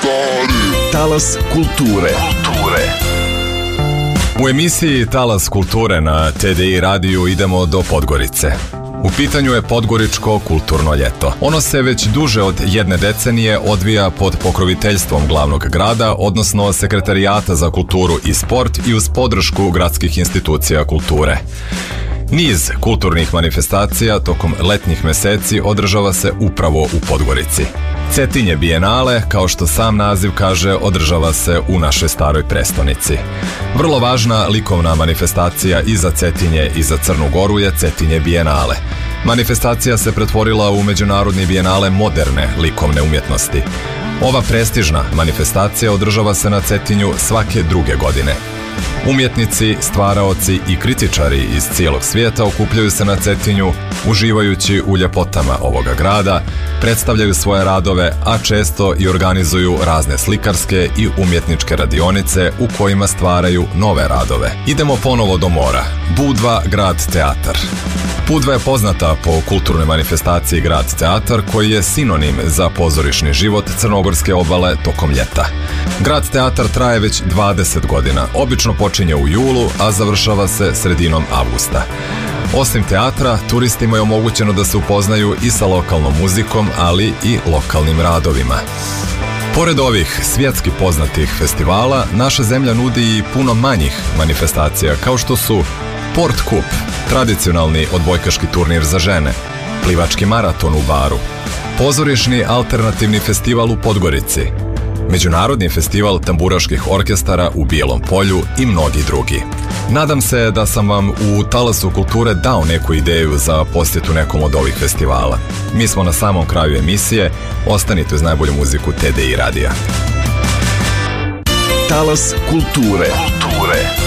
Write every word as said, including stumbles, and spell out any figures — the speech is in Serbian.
Talas kulture. Kulture. U emisiji Talas kulture na T D I radiju idemo do Podgorice. U pitanju je Podgoričko kulturno ljeto. Ono se već duže od jedne decenije odvija pod pokroviteljstvom glavnog grada, odnosno Sekretarijata za kulturu i sport i uz podršku gradskih institucija kulture. Niz kulturnih manifestacija tokom letnjih meseci održava se upravo u Podgorici. Cetinje bijenale, kao što sam naziv kaže, održava se u našoj staroj prestonici. Vrlo važna likovna manifestacija i za Cetinje i za Crnu Goru je Cetinje bijenale. Manifestacija se pretvorila u međunarodni bijenale moderne likovne umjetnosti. Ova prestižna manifestacija održava se na Cetinju svake druge godine. Umjetnici, stvaraoci i kritičari iz cijelog svijeta okupljaju se na Cetinju, uživajući u ljepotama ovoga grada, predstavljaju svoje radove, a često i organizuju razne slikarske i umjetničke radionice u kojima stvaraju nove radove. Idemo ponovo do mora. Budva grad teatar. Budva je poznata po kulturnoj manifestaciji grad teatar, koji je sinonim za pozorišni život crnogorske obale tokom ljeta. Grad teatar traje već dvadeset godina, obično počinje u julu, a završava se sredinom avgusta. Osim teatra, turistima je omogućeno da se upoznaju i sa lokalnom muzikom, ali i lokalnim radovima. Pored ovih svjetski poznatih festivala, naša zemlja nudi i puno manjih manifestacija, kao što su Port Kup, tradicionalni odbojkaški turnir za žene, plivački maraton u Baru, pozorišni alternativni festival u Podgorici, međunarodni festival tamburaških orkestara u Bijelom Polju i mnogi drugi. Nadam se da sam vam u Talasu kulture dao neku ideju za posjetu nekom od ovih festivala. Mi smo na samom kraju emisije, ostanite uz najbolju muziku T D I radija. Talas kulture. Kulture.